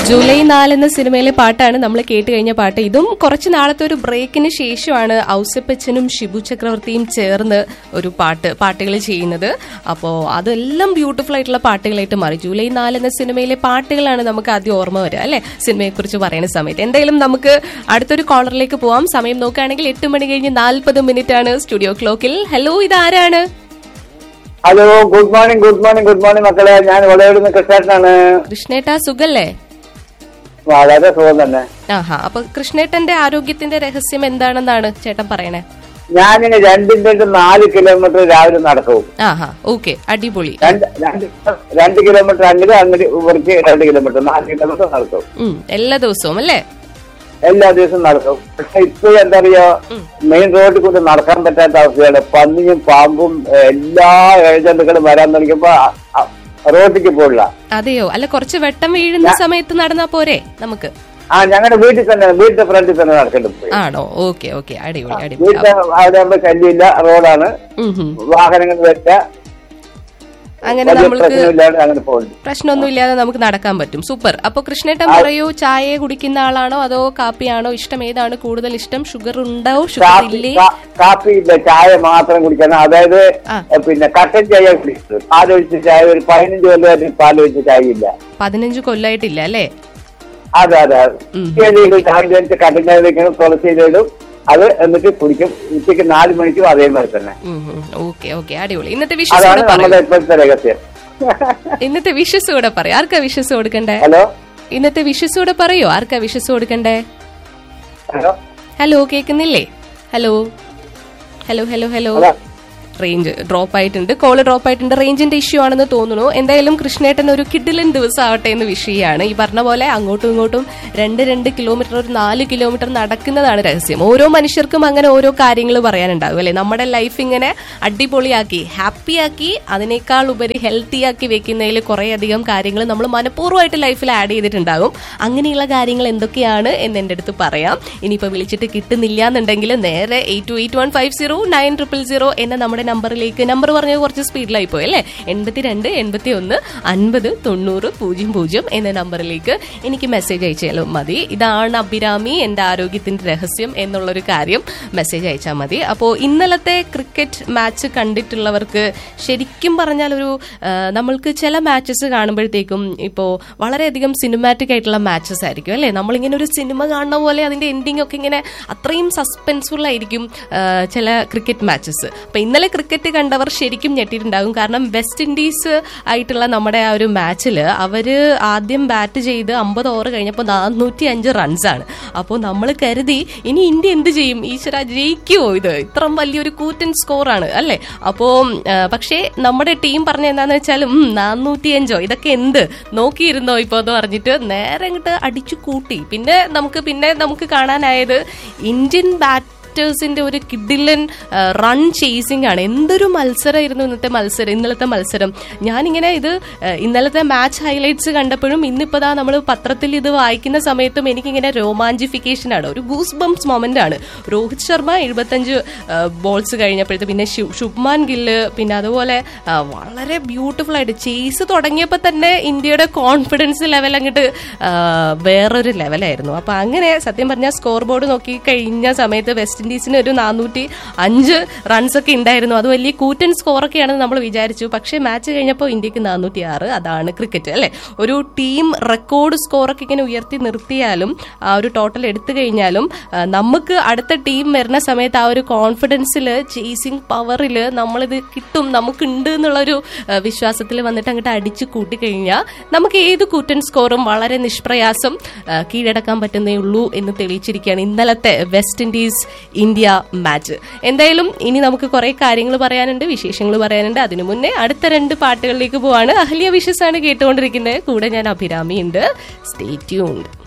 July 4 എന്ന സിനിമയിലെ പാട്ടാണ് നമ്മൾ കേട്ട് കഴിഞ്ഞ പാട്ട്. ഇതും കുറച്ച് നാളത്തെ ഒരു ബ്രേക്കിന് ശേഷമാണ് ഔസേപ്പച്ചനും ഷിബു ചക്രവർത്തിയും ചേർന്ന് ഒരു പാട്ടുകൾ ചെയ്യുന്നത്. അപ്പോൾ അതെല്ലാം ബ്യൂട്ടിഫുൾ ആയിട്ടുള്ള പാട്ടുകളായിട്ട് മാറി. ജൂലൈ 4 എന്ന സിനിമയിലെ പാട്ടുകളാണ് നമുക്ക് ആദ്യം ഓർമ്മ വരിക അല്ലെ, സിനിമയെ കുറിച്ച് പറയുന്ന സമയത്ത്. എന്തായാലും നമുക്ക് അടുത്തൊരു കോളറിലേക്ക് പോവാം. സമയം നോക്കുകയാണെങ്കിൽ 8 മണി കഴിഞ്ഞ് 40 ആണ് സ്റ്റുഡിയോ ക്ലോക്കിൽ. ഹലോ, ഇതാരാണ്? ഹലോ, ഗുഡ് മോർണിംഗ് മക്കളെ. ഞാൻ വളയോടുന്ന കൃഷ്ണേട്ടനാണ്. കൃഷ്ണേട്ടാ, സുഖല്ലേ? വളരെ സുഖം തന്നെ. ആഹാ, അപ്പൊ കൃഷ്ണേട്ടന്റെ ആരോഗ്യത്തിന്റെ രഹസ്യം എന്താണെന്നാണ് ചേട്ടൻ പറയണേ? ഞാനിങ്ങനെ 2-4 കിലോമീറ്റർ രാവിലെ നടക്കും. ആഹാ, ഓക്കെ, അടിപൊളി. 2 കിലോമീറ്റർ അങ്ങോട്ട് കുറച്ച് 2 കിലോമീറ്റർ 4 കിലോമീറ്റർ നടക്കും എല്ലാ ദിവസവും അല്ലേ? എല്ലാ ദിവസവും നടക്കും. പക്ഷെ ഇപ്പോഴും എന്താ പറയാ, മെയിൻ റോഡിൽ കൊണ്ട് നടക്കാൻ പറ്റാത്ത അവസ്ഥയാണ്. പന്നിയും പാമ്പും എല്ലാ ഏജന്റുകളും വരാൻ തുടങ്ങിയപ്പോ റോഡിലേക്ക് പോകില്ല. അതെയോ? അല്ല, കുറച്ച് വെട്ടം വീഴുന്ന സമയത്ത് നടന്നാ പോരെ നമുക്ക്? ഞങ്ങളുടെ വീട്ടിൽ ഫ്രണ്ടിൽ തന്നെ നടക്കേണ്ടത്. ആണോ? ഓക്കെ ഓക്കെ, അടിപൊളി അടിപൊളി. വീട്ടിൽ അവിടെ ആകുമ്പോ ശല്യമില്ല, റോഡാണ്, വാഹനങ്ങൾ വരില്ല, അങ്ങനെ നമ്മൾക്ക് പ്രശ്നമൊന്നുമില്ലാതെ നമുക്ക് നടക്കാൻ പറ്റും. സൂപ്പർ. അപ്പൊ കൃഷ്ണേട്ടൻ പറയൂ, ചായ കുടിക്കുന്ന ആളാണോ അതോ കാപ്പിയാണോ ഇഷ്ടം? ഏതാണ് കൂടുതൽ ഇഷ്ടം? ഷുഗർ ഉണ്ടോ, ഷുഗർ ഇല്ലേ? കാപ്പി ഇല്ല, ചായ മാത്രം കുടിക്കണം. അതായത് പിന്നെ കട്ടൻ ചായ കുടിക്കുന്നത്. പാലൊഴിച്ച ചായ ഒരു 15 കൊല്ലമായിട്ട് പാലൊഴിച്ച ചായ ഇല്ല. 15 കൊല്ലമായിട്ടില്ല അല്ലേ? അതെ അതെ. കട്ടൻ ചായ വെക്കണം, തുളസിയിലിടും, അത് എന്നിട്ട് കുടിക്കും. ഉച്ചയ്ക്ക് 4 മണിക്കും അതേമാതിരി തന്നെ. ഓക്കെ ഓക്കെ, അടിപൊളി. ഇന്നത്തെ ഇപ്പോഴത്തെ രഹസ്യം. ഇന്നത്തെ വിഷസ് കൂടെ പറയും. ആർക്കാ വിഷസ് കൊടുക്കണ്ടേ? ഹലോ, ഇന്നത്തെ വിഷസ് കൂടെ പറയോ? ആർക്കാ വിഷസ് കൊടുക്കണ്ടേ? ഹലോ ഹലോ, കേൾക്കുന്നില്ലേ? Hello hello hello hello. Range drop ആയിട്ടുണ്ട്, കോള് ഡ്രോപ്പ് ആയിട്ടുണ്ട്. റേഞ്ചിന്റെ ഇഷ്യൂ ആണെന്ന് തോന്നുന്നു. എന്തായാലും കൃഷ്ണേട്ടൻ ഒരു കിഡിലൻ ദിവസം ആവട്ടെ എന്ന് വിഷയമാണ്. ഈ പറഞ്ഞ പോലെ അങ്ങോട്ടും ഇങ്ങോട്ടും 2 കിലോമീറ്റർ, ഒരു 4 കിലോമീറ്റർ നടക്കുന്നതാണ് രഹസ്യം. ഓരോ മനുഷ്യർക്കും അങ്ങനെ ഓരോ കാര്യങ്ങൾ പറയാനുണ്ടാവും അല്ലെ? നമ്മുടെ ലൈഫ് ഇങ്ങനെ അടിപൊളിയാക്കി ഹാപ്പിയാക്കി അതിനേക്കാൾ ഉപരി ഹെൽത്തി ആക്കി വെക്കുന്നതിൽ കുറെ അധികം കാര്യങ്ങൾ നമ്മൾ മനഃപൂർവ്വമായിട്ട് ലൈഫിൽ ആഡ് ചെയ്തിട്ടുണ്ടാകും. അങ്ങനെയുള്ള കാര്യങ്ങൾ എന്തൊക്കെയാണ് എന്ന് എൻ്റെ അടുത്ത് പറയാം. ഇനിയിപ്പോൾ വിളിച്ചിട്ട് കിട്ടുന്നില്ല എന്നുണ്ടെങ്കിൽ നേരെ 8281509000 എന്ന നമ്മുടെ നമ്പറിലേക്ക്, നമ്പർ പറഞ്ഞത് കുറച്ച് സ്പീഡിലായി പോയി അല്ലേ, 82 81 50 90 00 എന്ന നമ്പറിലേക്ക് എനിക്ക് മെസ്സേജ് അയച്ചാലും മതി. ഇതാണ് അഭിരാമി, എന്റെ ആരോഗ്യത്തിന്റെ രഹസ്യം എന്നുള്ളൊരു കാര്യം മെസ്സേജ് അയച്ചാൽ മതി. അപ്പോൾ ഇന്നലത്തെ ക്രിക്കറ്റ് മാച്ച് കണ്ടിട്ടുള്ളവർക്ക് ശരിക്കും പറഞ്ഞാൽ ഒരു നമ്മൾക്ക് ചില മാച്ചസ് കാണുമ്പോഴത്തേക്കും ഇപ്പോൾ വളരെയധികം സിനിമാറ്റിക് ആയിട്ടുള്ള മാച്ചസ് ആയിരിക്കും അല്ലേ? നമ്മളിങ്ങനെ ഒരു സിനിമ കാണുന്ന പോലെ അതിന്റെ എൻഡിങ് ഒക്കെ ഇങ്ങനെ അത്രയും സസ്പെൻസ്ഫുൾ ആയിരിക്കും ചില ക്രിക്കറ്റ് മാച്ചസ്. അപ്പൊ ഇന്നലെ ക്രിക്കറ്റ് കണ്ടവർ ശരിക്കും ഞെട്ടിയിട്ടുണ്ടാകും. കാരണം വെസ്റ്റ് ഇൻഡീസ് ആയിട്ടുള്ള നമ്മുടെ ആ ഒരു മാച്ചിൽ അവര് ആദ്യം ബാറ്റ് ചെയ്ത് 50 ഓവർ കഴിഞ്ഞപ്പോൾ 405 റൺസാണ്. അപ്പോൾ നമ്മൾ കരുതി ഇനി ഇന്ത്യ എന്ത് ചെയ്യും, ഈശ്വര ജയിക്കുമോ, ഇത് ഇത്ര വലിയൊരു കൂറ്റൻ സ്കോറാണ് അല്ലേ? അപ്പോൾ പക്ഷേ നമ്മുടെ ടീം പറഞ്ഞ എന്താന്ന് വെച്ചാൽ 405 ഇതൊക്കെ എന്ത് നോക്കിയിരുന്നോ ഇപ്പൊ എന്ന് പറഞ്ഞിട്ട് നേരെ അങ്ങോട്ട് അടിച്ചു കൂട്ടി. പിന്നെ നമുക്ക് കാണാനായത് ഇന്ത്യൻ ബാറ്റേഴ്സിന്റെ ഒരു കിഡിലൻ റൺ ചേസിംഗ് ആണ്. എന്തൊരു മത്സരമായിരുന്നു ഇന്നലത്തെ മത്സരം. ഞാനിങ്ങനെ ഇന്നലത്തെ മാച്ച് ഹൈലൈറ്റ്സ് കണ്ടപ്പോഴും ഇന്നിപ്പോ നമ്മൾ പത്രത്തിൽ ഇത് വായിക്കുന്ന സമയത്തും എനിക്കിങ്ങനെ രോമാഞ്ചിഫിക്കേഷൻ ആണ്, ഒരു ഗൂസ് ബംസ് മൊമെന്റ് ആണ്. രോഹിത് ശർമ്മ 75 ബോൾസ് കഴിഞ്ഞപ്പോഴത്തെ, പിന്നെ ശുഭ്മാൻ ഗില്ല്, പിന്നെ അതുപോലെ വളരെ ബ്യൂട്ടിഫുൾ ആയിട്ട് ചേസ് തുടങ്ങിയപ്പോൾ തന്നെ ഇന്ത്യയുടെ കോൺഫിഡൻസ് ലെവൽ അങ്ങോട്ട് വേറൊരു ലെവലായിരുന്നു. അപ്പൊ അങ്ങനെ സത്യം പറഞ്ഞാൽ സ്കോർ ബോർഡ് നോക്കി കഴിഞ്ഞ സമയത്ത് വെസ്റ്റ് ഇൻഡീസിന് ഒരു 405 റൺസ് ഒക്കെ ഉണ്ടായിരുന്നു. അത് വലിയ കൂറ്റൻ സ്കോറൊക്കെയാണെന്ന് നമ്മൾ വിചാരിച്ചു. പക്ഷേ മാച്ച് കഴിഞ്ഞപ്പോൾ ഇന്ത്യക്ക് 406. അതാണ് ക്രിക്കറ്റ് അല്ലെ? ഒരു ടീം റെക്കോർഡ് സ്കോറൊക്കെ ഇങ്ങനെ ഉയർത്തി നിർത്തിയാലും ആ ഒരു ടോട്ടൽ എടുത്തു കഴിഞ്ഞാലും നമുക്ക് അടുത്ത ടീം വരുന്ന സമയത്ത് ആ ഒരു കോൺഫിഡൻസിൽ, ചേസിംഗ് പവറിൽ നമ്മളിത് കിട്ടും, നമുക്കുണ്ട് എന്നുള്ളൊരു വിശ്വാസത്തിൽ വന്നിട്ട് അങ്ങോട്ട് അടിച്ചു കൂട്ടിക്കഴിഞ്ഞാൽ നമുക്ക് ഏത് കൂറ്റൻ സ്കോറും വളരെ നിഷ്പ്രയാസം കീഴടക്കാൻ പറ്റുന്നേ ഉള്ളൂ എന്ന് തെളിയിച്ചിരിക്കുകയാണ് ഇന്നലത്തെ വെസ്റ്റ് ഇൻഡീസ് ഇന്ത്യ മാച്ച്. എന്തായാലും ഇനി നമുക്ക് കുറെ കാര്യങ്ങൾ പറയാനുണ്ട്, വിശേഷങ്ങൾ പറയാനുണ്ട്. അതിനു മുന്നേ അടുത്ത 2 പാട്ടുകളിലേക്ക് പോവാണ്. അഹല്യ വിഷസ് ആണ് കേട്ടുകൊണ്ടിരിക്കുന്നത്. കൂടെ ഞാൻ അഭിരാമി ഉണ്ട്. Stay tuned.